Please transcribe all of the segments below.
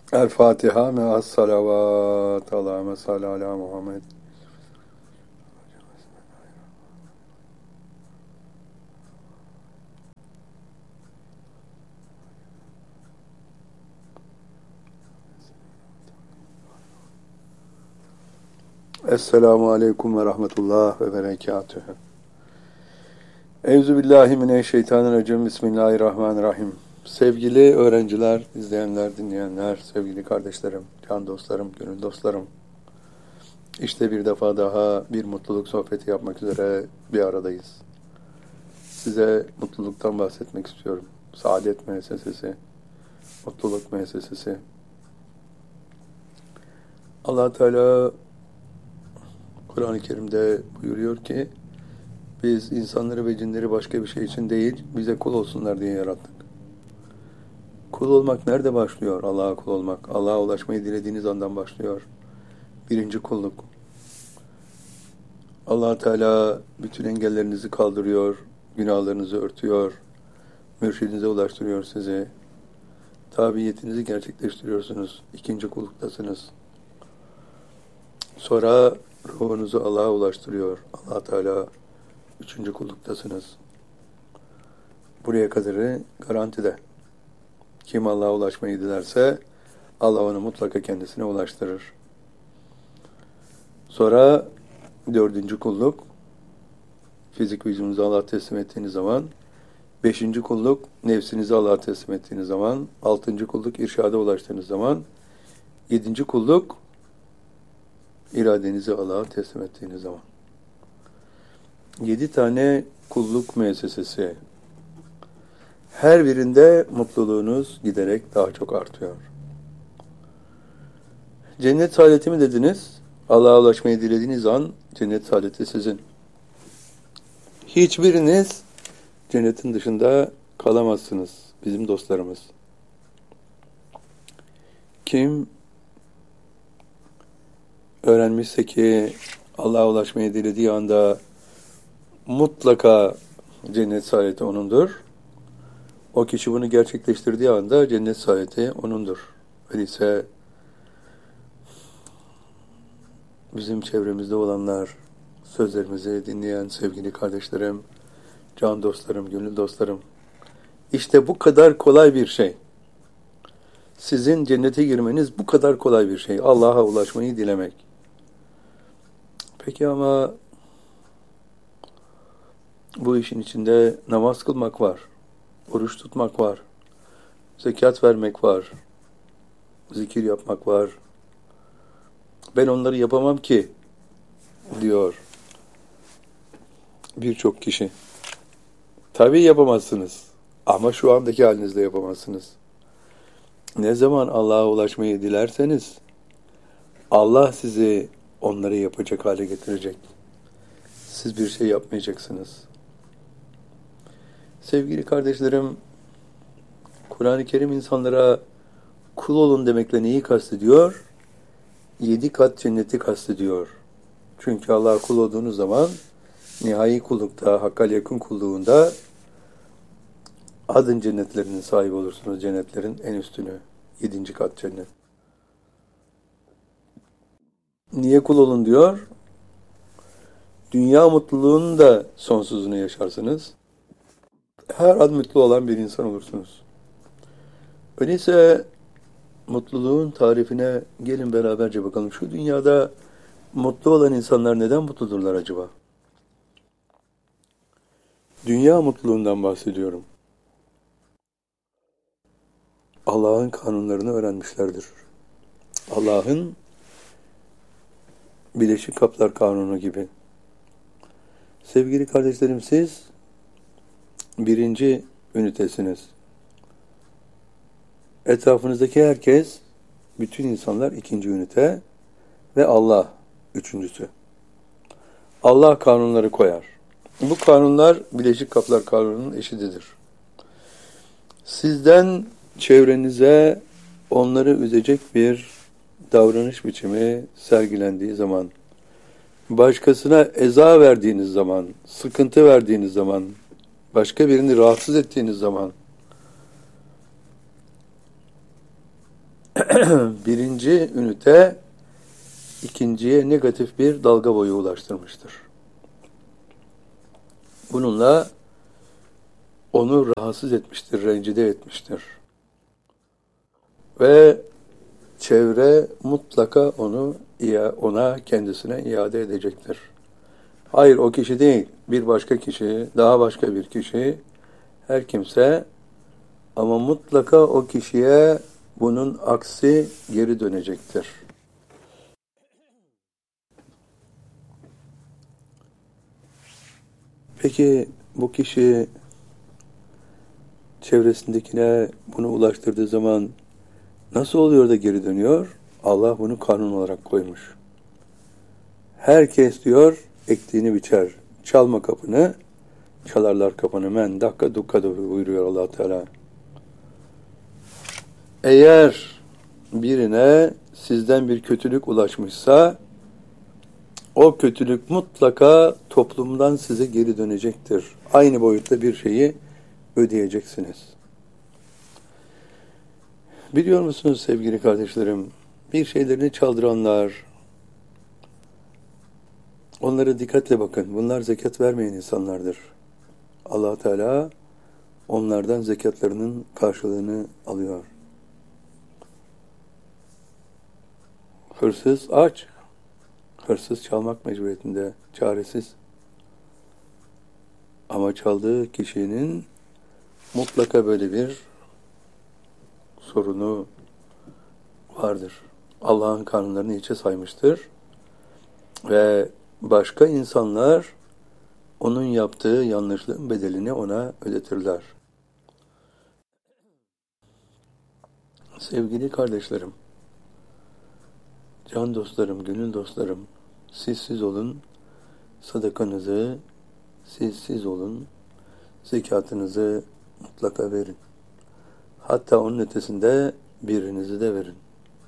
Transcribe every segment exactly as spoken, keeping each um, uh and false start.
El Fatiha me'as salavat. Allahümme salli ala Muhammed. Esselamu aleyküm ve rahmetullah ve berekatühü. Euzubillahimineşşeytanirracim. Bismillahirrahmanirrahim. Sevgili öğrenciler, izleyenler, dinleyenler, sevgili kardeşlerim, can dostlarım, gönül dostlarım. İşte bir defa daha bir mutluluk sohbeti yapmak üzere bir aradayız. Size mutluluktan bahsetmek istiyorum. Saadet Müessesesi, Mutluluk Müessesesi. Allah Teala Kur'an-ı Kerim'de buyuruyor ki biz insanları ve cinleri başka bir şey için değil, bize kul olsunlar diye yarattık. Kul olmak nerede başlıyor? Allah'a kul olmak. Allah'a ulaşmayı dilediğiniz andan başlıyor. Birinci kulluk. Allah Teala bütün engellerinizi kaldırıyor, günahlarınızı örtüyor, mürşidinize ulaştırıyor sizi. Tabiyetinizi gerçekleştiriyorsunuz. İkinci kulluktasınız. Sonra ruhunuzu Allah'a ulaştırıyor. Allah Teala üçüncü kulluktasınız. Buraya kadarı garantide. Kim Allah'a ulaşmayı dilerse Allah onu mutlaka kendisine ulaştırır. Sonra dördüncü kulluk, fizik vücudunuzu Allah'a teslim ettiğiniz zaman, beşinci kulluk, nefsinizi Allah'a teslim ettiğiniz zaman, altıncı kulluk, irşada ulaştığınız zaman, yedinci kulluk, iradenizi Allah'a teslim ettiğiniz zaman. Yedi tane kulluk müessesesi. Her birinde mutluluğunuz giderek daha çok artıyor. Cennet saadeti mi dediniz? Allah'a ulaşmayı dilediğiniz an cennet saadeti sizin. Hiçbiriniz cennetin dışında kalamazsınız bizim dostlarımız. Kim öğrenmişse ki Allah'a ulaşmayı dilediği anda mutlaka cennet saadeti onundur. O kişi bunu gerçekleştirdiği anda cennet saadeti onundur. Öyleyse bizim çevremizde olanlar, sözlerimizi dinleyen sevgili kardeşlerim, can dostlarım, gönül dostlarım, İşte bu kadar kolay bir şey. Sizin cennete girmeniz bu kadar kolay bir şey. Allah'a ulaşmayı dilemek. Peki ama bu işin içinde namaz kılmak var, oruç tutmak var, zekat vermek var, zikir yapmak var. Ben onları yapamam ki, diyor birçok kişi. Tabii yapamazsınız ama şu andaki halinizde yapamazsınız. Ne zaman Allah'a ulaşmayı dilerseniz, Allah sizi onları yapacak hale getirecek. Siz bir şey yapmayacaksınız. Sevgili kardeşlerim, Kur'an-ı Kerim insanlara kul olun demekle neyi kastediyor? Yedi kat cenneti kastediyor. Çünkü Allah'a kul olduğunuz zaman nihai kullukta, hakkal yakın kulluğunda adın cennetlerinin sahibi olursunuz. Cennetlerin en üstünü. Yedinci kat cennet. Niye kul olun diyor? Dünya mutluluğunun da sonsuzunu yaşarsınız. Her an mutlu olan bir insan olursunuz. Öyleyse mutluluğun tarifine gelin beraberce bakalım. Şu dünyada mutlu olan insanlar neden mutludurlar acaba? Dünya mutluluğundan bahsediyorum. Allah'ın kanunlarını öğrenmişlerdir. Allah'ın Birleşik Kaplar Kanunu gibi. Sevgili kardeşlerim, siz birinci ünitesiniz. Etrafınızdaki herkes, bütün insanlar ikinci ünite ve Allah üçüncüsü. Allah kanunları koyar. Bu kanunlar Birleşik Kaplar Kanunu'nun eşididir. Sizden çevrenize onları üzecek bir davranış biçimi sergilendiği zaman, başkasına eza verdiğiniz zaman, sıkıntı verdiğiniz zaman, başka birini rahatsız ettiğiniz zaman, birinci ünite ikinciye negatif bir dalga boyu ulaştırmıştır. Bununla onu rahatsız etmiştir, rencide etmiştir. Ve çevre mutlaka onu ona kendisine iade edecektir. Hayır, o kişi değil, bir başka kişi, daha başka bir kişi, her kimse, ama mutlaka o kişiye bunun aksi geri dönecektir. Peki bu kişi çevresindekine bunu ulaştırdığı zaman nasıl oluyor da geri dönüyor? Allah bunu kanun olarak koymuş. Herkes diyor ektiğini biçer. Çalma kapını, çalarlar kapını. Men dakika dukka buyuruyor Allah Teala. Eğer birine sizden bir kötülük ulaşmışsa o kötülük mutlaka toplumdan size geri dönecektir. Aynı boyutta bir şeyi ödeyeceksiniz. Biliyor musunuz sevgili kardeşlerim, bir şeylerini çaldıranlar, onlara dikkatle bakın. Bunlar zekat vermeyen insanlardır. Allah Teala onlardan zekatlarının karşılığını alıyor. Hırsız aç. Hırsız çalmak mecburiyetinde, çaresiz. Ama çaldığı kişinin mutlaka böyle bir sorunu vardır. Allah'ın kanunlarını hiçe saymıştır. Ve başka insanlar onun yaptığı yanlışlığın bedelini ona ödetirler. Sevgili kardeşlerim, can dostlarım, gönül dostlarım, siz siz olun, sadakanızı siz siz olun, zekatınızı mutlaka verin. Hatta onun ötesinde birinizi de verin.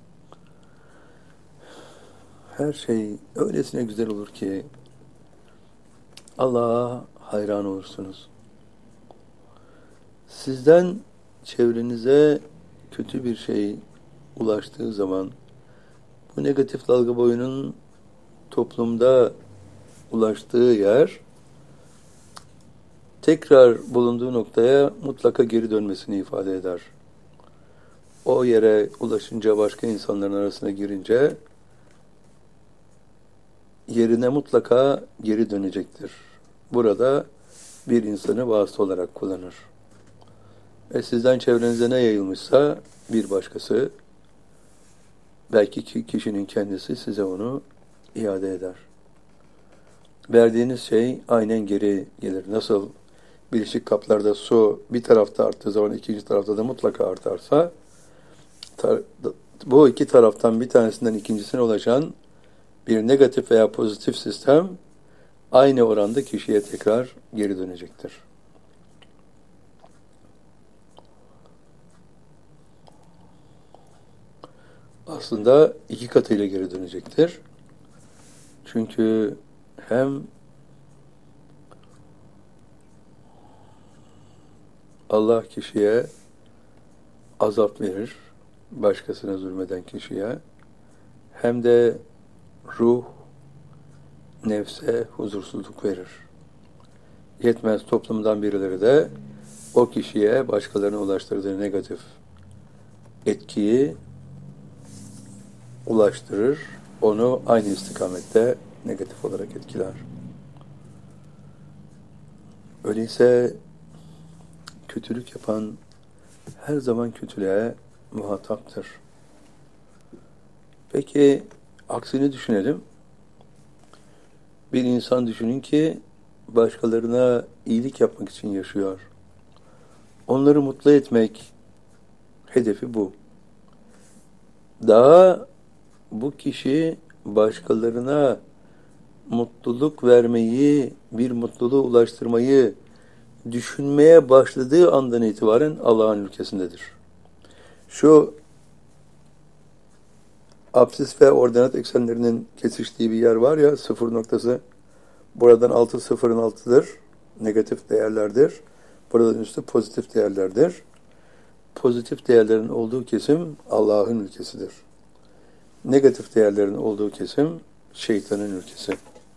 Her şey öylesine güzel olur ki Allah'a hayran olursunuz. Sizden çevrenize kötü bir şey ulaştığı zaman bu negatif dalga boyunun toplumda ulaştığı yer tekrar bulunduğu noktaya mutlaka geri dönmesini ifade eder. O yere ulaşınca, başka insanların arasına girince yerine mutlaka geri dönecektir. Burada bir insanı vasıta olarak kullanır. Ve sizden çevrenize ne yayılmışsa bir başkası, belki kişinin kendisi size onu iade eder. Verdiğiniz şey aynen geri gelir. Nasıl birleşik kaplarda su bir tarafta arttığı zaman ikinci tarafta da mutlaka artarsa, bu iki taraftan bir tanesinden ikincisine ulaşan bir negatif veya pozitif sistem aynı oranda kişiye tekrar geri dönecektir. Aslında iki katıyla geri dönecektir. Çünkü hem Allah kişiye azap verir, başkasına zulmeden kişiye, hem de ruh, nefse huzursuzluk verir. Yetmez, toplumdan birileri de o kişiye başkalarına ulaştırdığı negatif etkiyi ulaştırır, onu aynı istikamette negatif olarak etkiler. Öyleyse kötülük yapan her zaman kötülüğe muhataptır. Peki aksini düşünelim. Bir insan düşünün ki başkalarına iyilik yapmak için yaşıyor. Onları mutlu etmek hedefi bu. Daha bu kişi başkalarına mutluluk vermeyi, bir mutluluğu ulaştırmayı düşünmeye başladığı andan itibaren Allah'ın ülkesindedir. Şu absis ve ordinat eksenlerinin kesiştiği bir yer var ya, sıfır noktası, buradan altı sıfırın altıdır, negatif değerlerdir. Buradan üstü pozitif değerlerdir. pozitif değerlerin olduğu kesim Allah'ın ülkesidir. Negatif değerlerin olduğu kesim şeytanın ülkesi.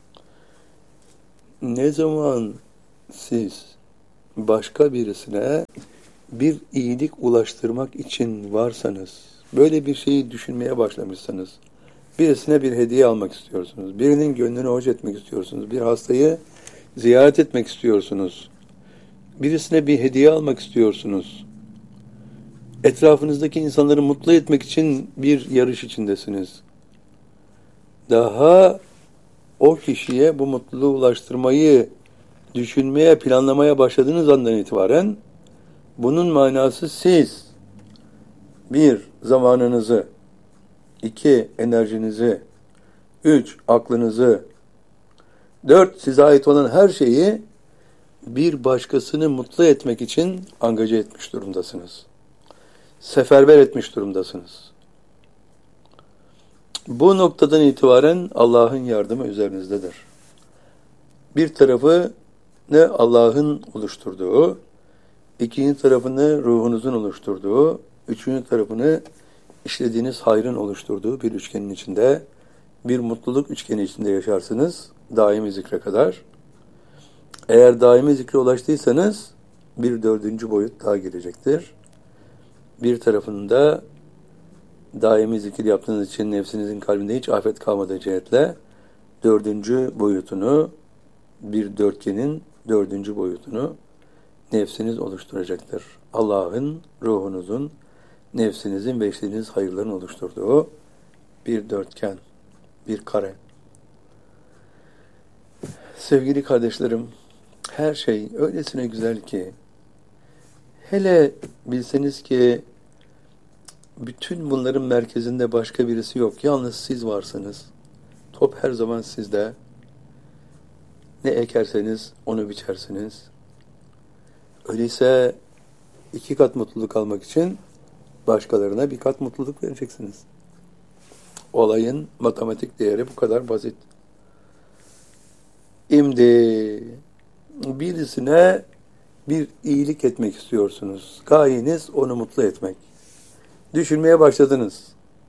Ne zaman siz başka birisine bir iyilik ulaştırmak için varsanız, böyle bir şeyi düşünmeye başlamışsanız, birisine bir hediye almak istiyorsunuz, birinin gönlünü hoş etmek istiyorsunuz, bir hastayı ziyaret etmek istiyorsunuz, birisine bir hediye almak istiyorsunuz, etrafınızdaki insanları mutlu etmek için bir yarış içindesiniz. Daha o kişiye bu mutluluğu ulaştırmayı düşünmeye, planlamaya başladığınız andan itibaren bunun manası siz bir, zamanınızı, iki, enerjinizi, üç, aklınızı, dört, size ait olan her şeyi bir başkasını mutlu etmek için angaje etmiş durumdasınız. Seferber etmiş durumdasınız. Bu noktadan itibaren Allah'ın yardımı üzerinizdedir. Bir tarafı ne Allah'ın oluşturduğu, ikinci tarafını ruhunuzun oluşturduğu, üçüncü tarafını işlediğiniz hayrın oluşturduğu bir üçgenin içinde, bir mutluluk üçgeni içinde yaşarsınız daimi zikre kadar. Eğer daimi zikre ulaştıysanız bir dördüncü boyut daha gelecektir. Bir tarafında daimi zikir yaptığınız için nefsinizin kalbinde hiç afet kalmadığı cihetle dördüncü boyutunu, bir dörtgenin dördüncü boyutunu nefsiniz oluşturacaktır. Allah'ın, ruhunuzun, nefsinizin ve işlediğiniz hayırların oluşturduğu bir dörtgen, bir kare. Sevgili kardeşlerim, her şey öylesine güzel ki, hele bilseniz ki bütün bunların merkezinde başka birisi yok. Yalnız siz varsınız. Top her zaman sizde. Ne ekerseniz onu biçersiniz. Öyleyse iki kat mutluluk almak için başkalarına bir kat mutluluk vereceksiniz. Olayın matematik değeri bu kadar basit. Şimdi birisine bir iyilik etmek istiyorsunuz. Gayeniz onu mutlu etmek. Düşünmeye başladınız.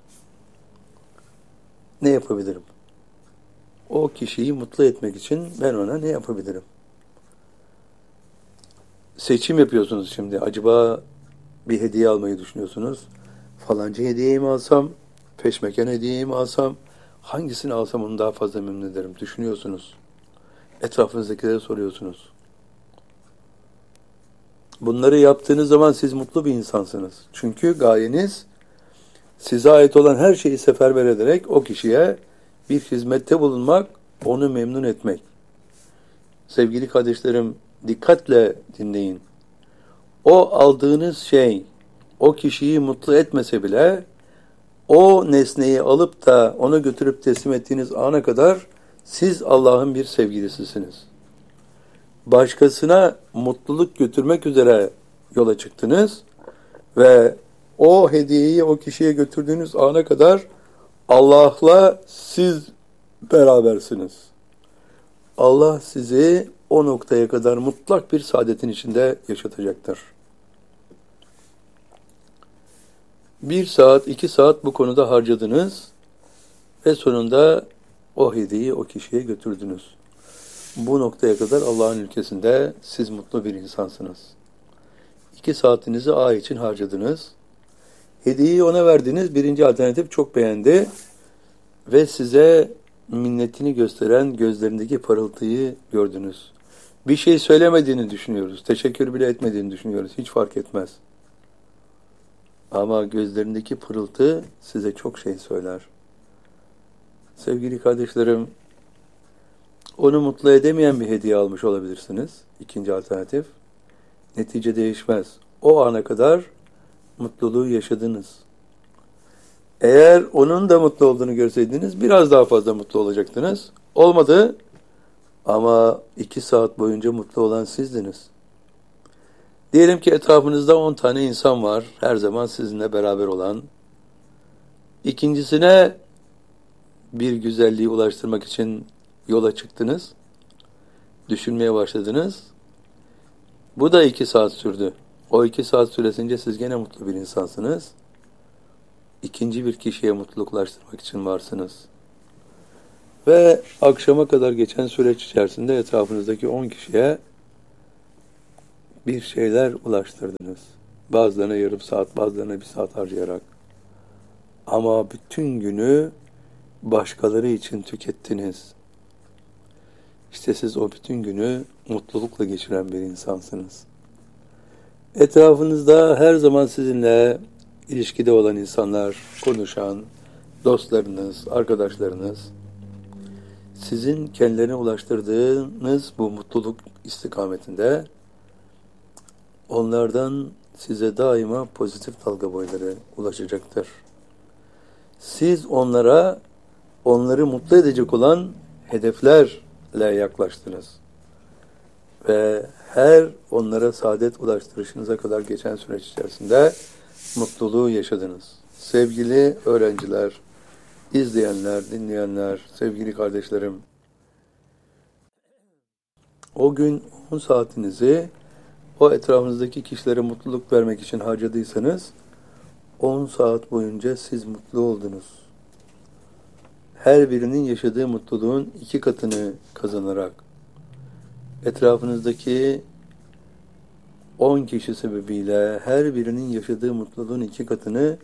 Ne yapabilirim? O kişiyi mutlu etmek için ben ona ne yapabilirim? Seçim yapıyorsunuz şimdi. Acaba bir hediye almayı düşünüyorsunuz. Falanca hediyeyi mi alsam, peşmeken hediyeyi mi alsam, hangisini alsam onu daha fazla memnun ederim düşünüyorsunuz. Etrafınızdakilere soruyorsunuz. Bunları yaptığınız zaman siz mutlu bir insansınız. Çünkü gayeniz size ait olan her şeyi seferber ederek o kişiye bir hizmette bulunmak, onu memnun etmek. Sevgili kardeşlerim, dikkatle dinleyin. O aldığınız şey, o kişiyi mutlu etmese bile, o nesneyi alıp da ona götürüp teslim ettiğiniz ana kadar siz Allah'ın bir sevgilisisiniz. Başkasına mutluluk götürmek üzere yola çıktınız ve o hediyeyi o kişiye götürdüğünüz ana kadar Allah'la siz berabersiniz. Allah sizi o noktaya kadar mutlak bir saadetin içinde yaşatacaktır. Bir saat, iki saat bu konuda harcadınız ve sonunda o hediyeyi o kişiye götürdünüz. Bu noktaya kadar Allah'ın ülkesinde siz mutlu bir insansınız. İki saatinizi A için harcadınız. Hediyeyi ona verdiniz. Birinci alternatif çok beğendi. Ve size minnetini gösteren gözlerindeki parıltıyı gördünüz. Bir şey söylemediğini düşünüyoruz. Teşekkür bile etmediğini düşünüyoruz. Hiç fark etmez. Ama gözlerindeki pırıltı size çok şey söyler. Sevgili kardeşlerim, onu mutlu edemeyen bir hediye almış olabilirsiniz. İkinci alternatif. Netice değişmez. O ana kadar mutluluğu yaşadınız. Eğer onun da mutlu olduğunu görseydiniz biraz daha fazla mutlu olacaktınız. Olmadı ama iki saat boyunca mutlu olan sizdiniz. Diyelim ki etrafınızda on tane insan var. Her zaman sizinle beraber olan. İkincisine bir güzelliği ulaştırmak için yola çıktınız. Düşünmeye başladınız. Bu da iki saat sürdü. O iki saat süresince siz gene mutlu bir insansınız. İkinci bir kişiye mutluluk ulaştırmak için varsınız. Ve akşama kadar geçen süreç içerisinde etrafınızdaki on kişiye bir şeyler ulaştırdınız. Bazılarına yarım saat, bazılarına bir saat harcayarak. Ama bütün günü başkaları için tükettiniz. İşte siz o bütün günü mutlulukla geçiren bir insansınız. Etrafınızda her zaman sizinle ilişkide olan insanlar, konuşan, dostlarınız, arkadaşlarınız, sizin kendilerine ulaştırdığınız bu mutluluk istikametinde onlardan size daima pozitif dalga boyları ulaşacaktır. Siz onlara, onları mutlu edecek olan hedeflerle yaklaştınız. Ve her onlara saadet ulaştırışınıza kadar geçen süreç içerisinde mutluluğu yaşadınız. Sevgili öğrenciler, izleyenler, dinleyenler, sevgili kardeşlerim, o gün on saatinizi o etrafınızdaki kişilere mutluluk vermek için harcadıysanız, on saat boyunca siz mutlu oldunuz. Her birinin yaşadığı mutluluğun iki katını kazanarak, etrafınızdaki on kişi sebebiyle her birinin yaşadığı mutluluğun iki katını,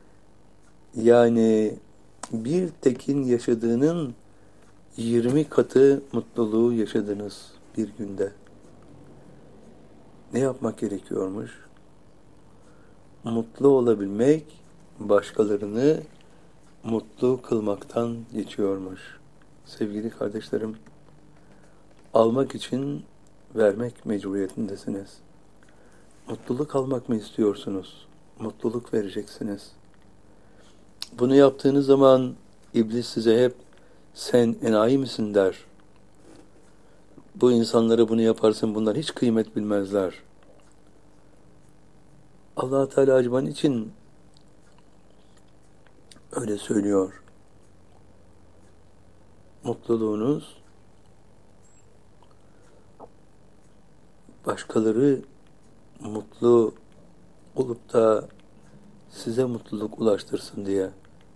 yani bir tekin yaşadığının yirmi katı mutluluğu yaşadınız bir günde. Ne yapmak gerekiyormuş? Mutlu olabilmek, başkalarını mutlu kılmaktan geçiyormuş. Sevgili kardeşlerim, almak için vermek mecburiyetindesiniz. Mutluluk almak mı istiyorsunuz? Mutluluk vereceksiniz. Bunu yaptığınız zaman iblis size hep sen enayi misin der. Bu insanlara bunu yaparsın, bunlar hiç kıymet bilmezler. Allah Teala acaba için öyle söylüyor? Mutluluğunuz başkaları mutlu olup da size mutluluk ulaştırsın diye.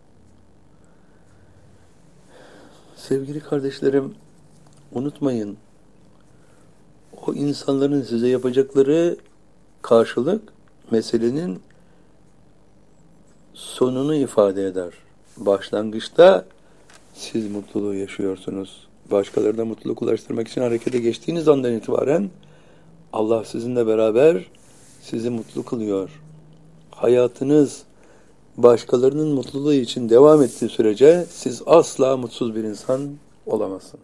Sevgili kardeşlerim, unutmayın, o insanların size yapacakları karşılık meselenin sonunu ifade eder. Başlangıçta siz mutluluğu yaşıyorsunuz. Başkalarına mutluluk ulaştırmak için harekete geçtiğiniz andan itibaren Allah sizinle beraber sizi mutlu kılıyor. Hayatınız başkalarının mutluluğu için devam ettiği sürece siz asla mutsuz bir insan olamazsınız.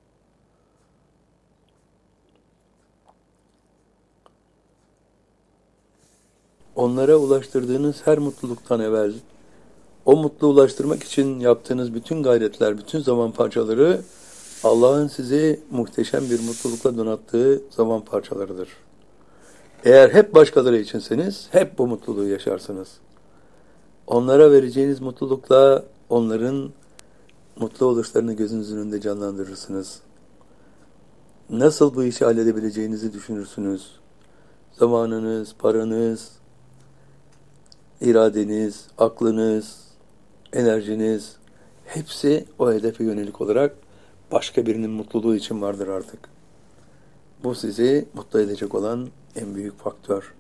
Onlara ulaştırdığınız her mutluluktan evvel, o mutluluğu ulaştırmak için yaptığınız bütün gayretler, bütün zaman parçaları Allah'ın sizi muhteşem bir mutlulukla donattığı zaman parçalarıdır. Eğer hep başkaları içinseniz, hep bu mutluluğu yaşarsınız. Onlara vereceğiniz mutlulukla onların mutlu oluşlarını gözünüzün önünde canlandırırsınız. Nasıl bu işi halledebileceğinizi düşünürsünüz. Zamanınız, paranız, iradeniz, aklınız, enerjiniz hepsi o hedefe yönelik olarak başka birinin mutluluğu için vardır artık. Bu sizi mutlu edecek olan en büyük faktör.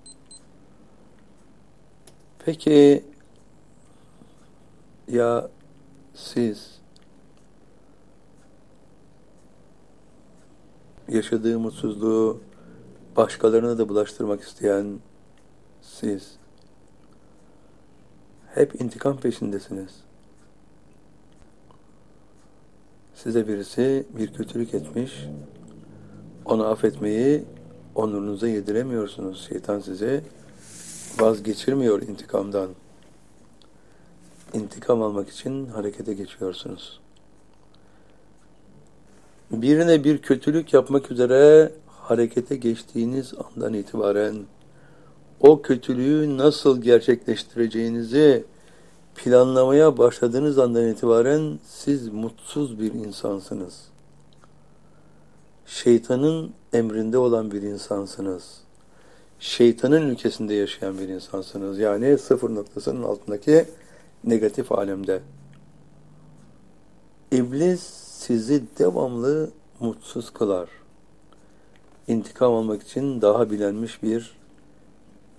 Peki ya siz yaşadığı mutsuzluğu başkalarına da bulaştırmak isteyen siz hep intikam peşindesiniz. Size birisi bir kötülük etmiş, onu affetmeyi onurunuza yediremiyorsunuz. Şeytan sizi vazgeçirmiyor intikamdan. İntikam almak için harekete geçiyorsunuz. Birine bir kötülük yapmak üzere harekete geçtiğiniz andan itibaren o kötülüğü nasıl gerçekleştireceğinizi planlamaya başladığınız andan itibaren siz mutsuz bir insansınız. Şeytanın emrinde olan bir insansınız. şeytanın ülkesinde yaşayan bir insansınız. Yani sıfır noktasının altındaki negatif alemde. İblis sizi devamlı mutsuz kılar. İntikam almak için daha bilenmiş bir